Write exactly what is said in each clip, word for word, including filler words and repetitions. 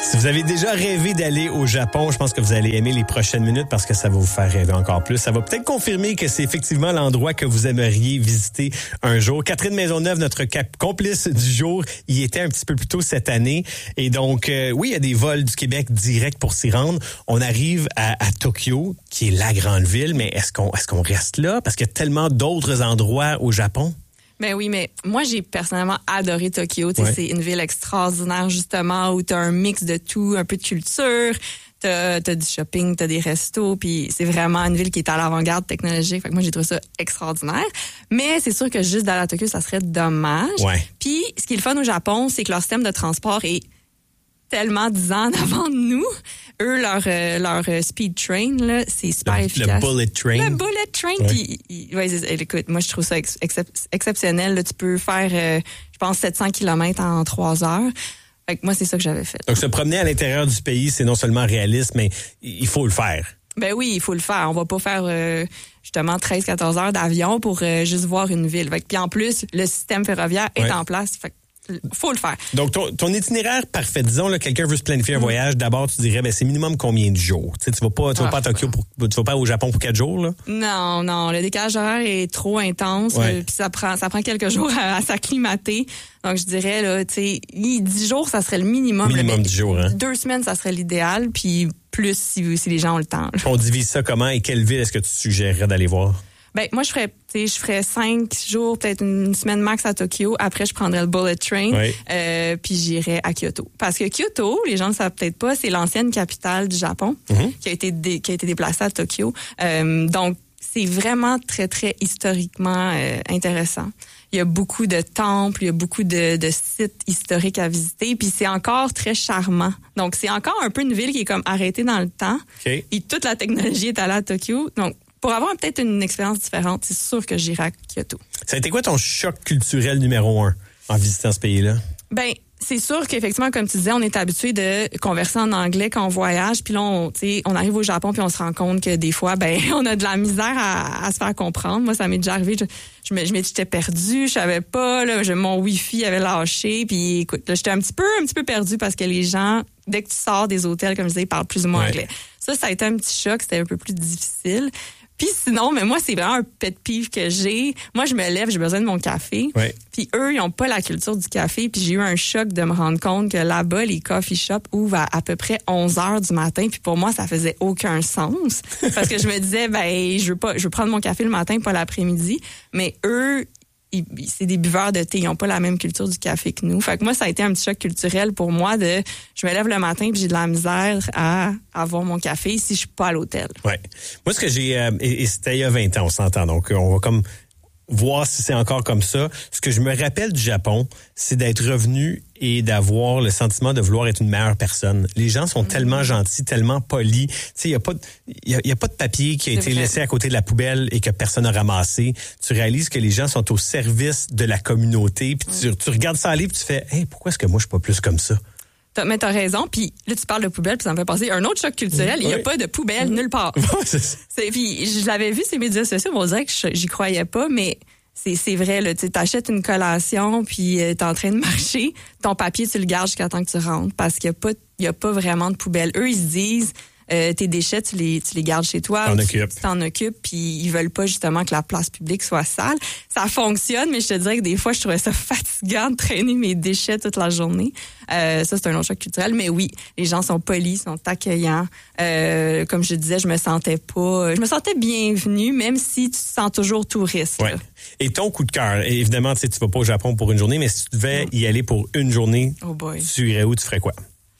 Si vous avez déjà rêvé d'aller au Japon, je pense que vous allez aimer les prochaines minutes parce que ça va vous faire rêver encore plus. Ça va peut-être confirmer que c'est effectivement l'endroit que vous aimeriez visiter un jour. Catherine Maisonneuve, notre cap- complice du jour, y était un petit peu plus tôt cette année. Et donc, euh, oui, il y a des vols du Québec direct pour s'y rendre. On arrive à, à Tokyo, qui est la grande ville, mais est-ce qu'on, est-ce qu'on reste là? Parce qu'il y a tellement d'autres endroits au Japon. Ben oui, mais moi, j'ai personnellement adoré Tokyo. Ouais. C'est une ville extraordinaire, justement, où tu as un mix de tout, un peu de culture, tu as du shopping, tu as des restos, puis c'est vraiment une ville qui est à l'avant-garde technologique. Fait que moi, j'ai trouvé ça extraordinaire. Mais c'est sûr que juste d'aller à Tokyo, ça serait dommage. Ouais. Puis, ce qui est le fun au Japon, c'est que leur système de transport est tellement dix ans en avant de nous. Eux, leur, euh, leur speed train, là, c'est super le, efficace. Le bullet train. Le bullet train. Ouais. Puis, il, ouais, écoute, moi, je trouve ça ex- excep- exceptionnel. Là, tu peux faire, euh, je pense, sept cents kilomètres en trois heures. Fait que moi, c'est ça que j'avais fait. Donc, se promener à l'intérieur du pays, c'est non seulement réaliste, mais il faut le faire. Ben oui, il faut le faire. On va pas faire euh, justement treize à quatorze heures d'avion pour euh, juste voir une ville. Fait que, puis en plus, le système ferroviaire est ouais. en place. Fait que, faut le faire. Donc, ton, ton itinéraire parfait, disons, là, quelqu'un veut se planifier un mmh. voyage, d'abord, tu dirais, ben, c'est minimum combien de jours? Tu sais, tu vas pas, tu vas ah, pas à Tokyo, pour, tu vas pas au Japon pour quatre jours, là? Non, non, le décalage horaire est trop intense, ouais. Puis ça prend, ça prend quelques jours à, à s'acclimater. Donc, je dirais, là, tu sais, dix jours, ça serait le minimum. Minimum dix jours, hein? Deux semaines, ça serait l'idéal, puis plus si, si les gens ont le temps. Là. On divise ça comment et quelle ville est-ce que tu suggérerais d'aller voir? Ben moi je ferais, tu sais, je ferais cinq jours, peut-être une semaine max à Tokyo. Après je prendrais le bullet train, oui. euh, puis j'irais à Kyoto. Parce que Kyoto, les gens ne le savent peut-être pas, c'est l'ancienne capitale du Japon mm-hmm. qui a été dé, qui a été déplacée à Tokyo. Euh, donc c'est vraiment très très historiquement euh, intéressant. Il y a beaucoup de temples, il y a beaucoup de, de sites historiques à visiter, puis c'est encore très charmant. Donc c'est encore un peu une ville qui est comme arrêtée dans le temps. Okay. Et toute la technologie est allée à Tokyo. Donc pour avoir peut-être une expérience différente, c'est sûr que j'irai à Kyoto. Ça a été quoi ton choc culturel numéro un en visitant ce pays-là? Ben, c'est sûr qu'effectivement, comme tu disais, on est habitué de converser en anglais quand on voyage, puis là, on, on arrive au Japon, puis on se rend compte que des fois, ben, on a de la misère à, à se faire comprendre. Moi, ça m'est déjà arrivé, je, je, me, je m'étais perdue, je savais pas, là, je, mon Wi-Fi avait lâché, puis écoute, là, j'étais un petit peu, un petit peu perdue parce que les gens, dès que tu sors des hôtels, comme je disais, ils parlent plus ou moins ouais. anglais. Ça, ça a été un petit choc, c'était un peu plus difficile. Puis sinon, mais moi, c'est vraiment un pet peeve que j'ai. Moi, je me lève, j'ai besoin de mon café. Ouais. Puis eux, ils ont pas la culture du café. Puis j'ai eu un choc de me rendre compte que là-bas, les coffee shops ouvrent à à peu près onze heures du matin. Puis pour moi, ça faisait aucun sens. Parce que je me disais, ben, je veux pas, je veux prendre mon café le matin, pas l'après-midi. Mais eux, ils, c'est des buveurs de thé. Ils ont pas la même culture du café que nous. Fait que moi, ça a été un petit choc culturel pour moi de, je me lève le matin puis j'ai de la misère à avoir mon café si je suis pas à l'hôtel. Ouais. Moi, ce que j'ai, euh, et, et c'était il y a vingt ans, on s'entend. Donc, on va comme voir si c'est encore comme ça. Ce que je me rappelle du Japon, c'est d'être revenu et d'avoir le sentiment de vouloir être une meilleure personne. Les gens sont mmh. tellement gentils, tellement polis. Tu sais, il y a pas de, il y a, y a pas de papier qui a c'est été vrai. laissé à côté de la poubelle et que personne n'a ramassé. Tu réalises que les gens sont au service de la communauté. Puis tu, mmh. tu regardes ça aller puis tu fais, hey, pourquoi est-ce que moi je suis pas plus comme ça? T'as, mais t'as raison. Puis là, tu parles de poubelle, puis ça me fait penser un autre choc culturel. Il n'y a oui. pas de poubelle nulle part. c'est ça. C'est, puis je l'avais vu ces médias sociaux, on dirait que je, j'y croyais pas, mais c'est, c'est vrai. Là, tu t'achètes une collation, puis euh, t'es en train de marcher. Ton papier, tu le gardes jusqu'à temps que tu rentres, parce qu'il n'y a pas, il y a pas vraiment de poubelle. Eux, ils se disent, euh, tes déchets, tu les, tu les gardes chez toi. T'en tu, occupes. Tu t'en occupes, puis ils veulent pas justement que la place publique soit sale. Ça fonctionne, mais je te dirais que des fois, je trouvais ça fatigant de traîner mes déchets toute la journée. Euh, ça, c'est un autre choc culturel. Mais oui, les gens sont polis, sont accueillants. Euh, comme je disais, je me sentais pas... Je me sentais bienvenue, même si tu te sens toujours touriste. Ouais. Et ton coup de cœur, évidemment, tu sais, tu vas pas au Japon pour une journée, mais si tu devais mm. y aller pour une journée, oh boy. tu irais où, tu ferais quoi?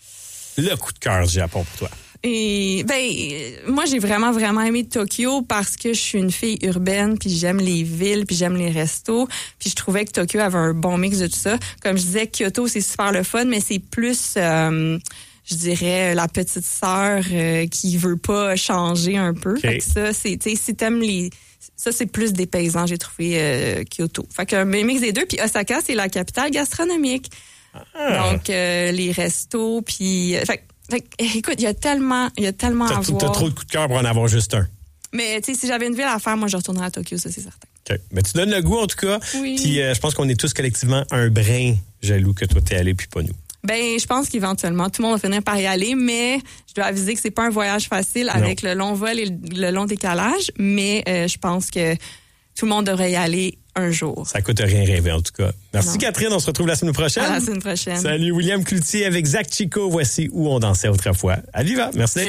Le coup de cœur du Japon pour toi. Et ben moi j'ai vraiment vraiment aimé Tokyo parce que je suis une fille urbaine puis j'aime les villes puis j'aime les restos puis je trouvais que Tokyo avait un bon mix de tout ça. Comme je disais, Kyoto c'est super le fun mais c'est plus euh, je dirais la petite sœur euh, qui veut pas changer un peu. Okay. Fait que ça c'est tu sais si t'aimes les ça c'est plus des paysans, j'ai trouvé euh, Kyoto. Fait que un mix des deux puis Osaka c'est la capitale gastronomique. Ah. Donc euh, les restos puis fait Fait, écoute, il y a tellement, il y a tellement t'as, à voir. T'as trop de coups de cœur pour en avoir juste un. Mais tu sais, si j'avais une ville à faire, moi, je retournerais à Tokyo, ça c'est certain. OK. Mais tu donnes le goût en tout cas. Oui. Puis euh, je pense qu'on est tous collectivement un brin jaloux que toi t'es allé puis pas nous. Ben, je pense qu'éventuellement, tout le monde va finir par y aller, mais je dois aviser que c'est pas un voyage facile avec non. le long vol et le, le long décalage, mais euh, je pense que tout le monde devrait y aller un jour. Ça coûte rien rêver, en tout cas. Merci, non. Catherine. On se retrouve la semaine prochaine. À la semaine prochaine. Salut, William Cloutier avec Zach Chico. Voici Où on dansait autrefois. À Viva. Merci d'être